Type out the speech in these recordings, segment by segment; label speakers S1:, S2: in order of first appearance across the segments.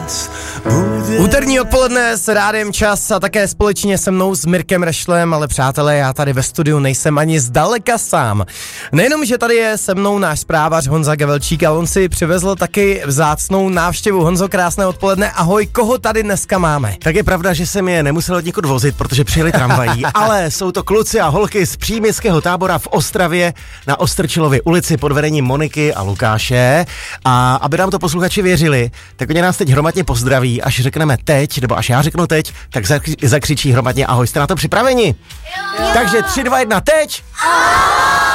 S1: Úterní odpoledne s Rádiem Čas a také společně se mnou s Mirkem Rešlem, ale přátelé, já tady ve studiu nejsem ani zdaleka sám. Nejenom, že tady je se mnou náš zprávař Honza Gavelčík, ale on si přivezl taky vzácnou návštěvu. Honzo, krásné odpoledne, ahoj, koho tady dneska máme?
S2: Tak je pravda, že jsem je nemusel od někud vozit, protože přijeli tramvají, ale jsou to kluci a holky z příměstského tábora v Ostravě na Ostrčilově ulici pod vedením Moniky a Lukáše. A aby nám to posluchači věřili, tak oni nás teď hromadně pozdraví, až řekneme teď, nebo až já řeknu teď, tak zakřičí hromadně ahoj. Jste na to připraveni? Jo. Takže 3, 2, 1, teď! Ahoj!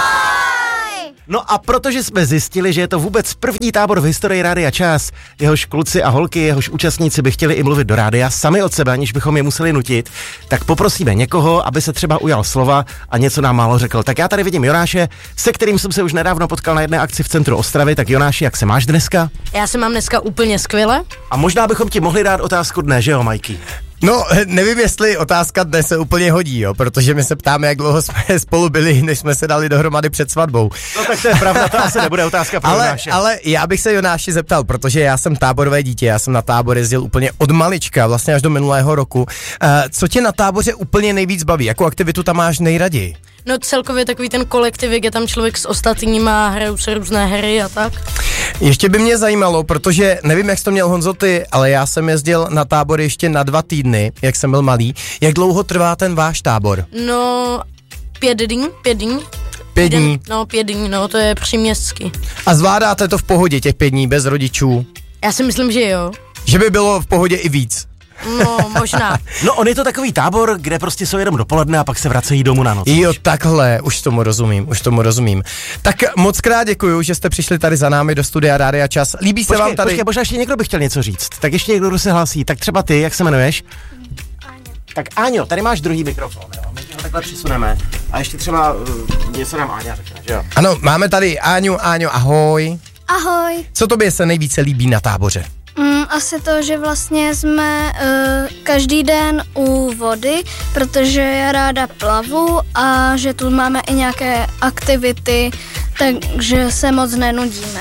S2: No a protože jsme zjistili, že je to vůbec první tábor v historii Rádia Čas, jehož kluci a holky, jehož účastníci by chtěli i mluvit do rádia sami od sebe, aniž bychom je museli nutit, tak poprosíme někoho, aby se třeba ujal slova a něco nám málo řekl. Tak já tady vidím Jonáše, se kterým jsem se už nedávno potkal na jedné akci v centru Ostravy. Tak Jonáši, jak se máš dneska?
S3: Já se mám dneska úplně skvěle.
S2: A možná bychom ti mohli dát otázku dne, že jo, Majky?
S1: No, nevím, jestli otázka dnes se úplně hodí, jo, protože my se ptáme, jak dlouho jsme spolu byli, než jsme se dali dohromady před svatbou.
S2: No tak to je pravda, to asi nebude otázka pro Jonáše.
S1: Ale já bych se Jonáši zeptal, protože já jsem táborové dítě, já jsem na tábor jezdil úplně od malička, vlastně až do minulého roku. Co tě na táboře úplně nejvíc baví? Jakou aktivitu tam máš nejraději?
S3: No celkově takový ten kolektivik, je tam člověk s ostatníma, hrajou se různé hry a tak.
S1: Ještě by mě zajímalo, protože nevím, jak jsi to měl, Honzo, ty, ale já jsem jezdil na tábor ještě na 2 týdny, jak jsem byl malý. Jak dlouho trvá ten váš tábor?
S3: No, 5 dní.
S1: 5 dní?
S3: No, 5 dní, no, to je příměstský.
S1: A zvládáte to v pohodě těch 5 dní, bez rodičů?
S3: Já si myslím, že jo. Že
S1: by bylo v pohodě i víc?
S3: No, možná.
S2: No, on je to takový tábor, kde prostě jsou jenom dopoledne a pak se vracejí domů na noc.
S1: Jo, takhle, už tomu rozumím. Tak moc krát děkuju, že jste přišli tady za námi do studia Rádia Čas. Líbí se vám tady?
S2: Počkej, možná ještě někdo by chtěl něco říct. Tak ještě někdo, kdo se hlásí. Tak třeba ty, jak se jmenuješ?
S4: Áňo.
S2: Tak Áňo, tady máš druhý mikrofon, jo? My ho takhle přisuneme. A ještě třeba něco nám Áňa řekne, že jo?
S1: Ano, máme tady Áňu, ahoj.
S4: Ahoj.
S1: Co tobě se nejvíce líbí na táboře?
S4: Asi to, že vlastně jsme každý den u vody, protože já ráda plavu a že tu máme i nějaké aktivity, takže se moc nenudíme.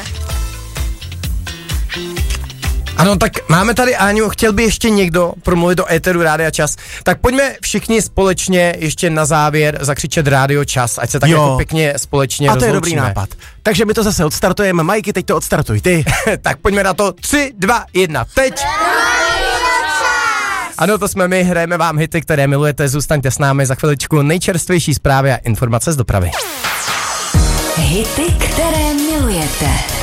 S1: Ano, tak máme tady Áňu, chtěl by ještě někdo promluvit do éteru Rádia Čas, tak pojďme všichni společně ještě na závěr zakřičet Rádio Čas, ať se tak jako pěkně společně rozloučíme.
S2: A to je dobrý nápad. Takže my to zase odstartujeme. Majky, teď to odstartuj ty.
S1: Tak pojďme na to. 3, 2, 1, teď! Ano, to jsme my, hrajeme vám hity, které milujete, zůstaňte s námi, za chviličku nejčerstvější zprávy a informace z dopravy.
S5: Hity, které milujete.